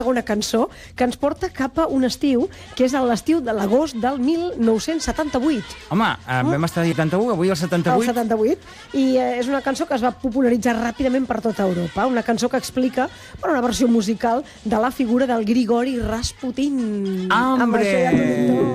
una cançó que ens porta cap a un estiu, que és l'estiu de l'agost del 1978. Home, vam estar a 81, avui el 78. El 78. I és una cançó que es va popularitzar ràpidament per tota Europa. Una cançó que explica una versió musical de la figura del Grigori Rasputin. ¡Hombre!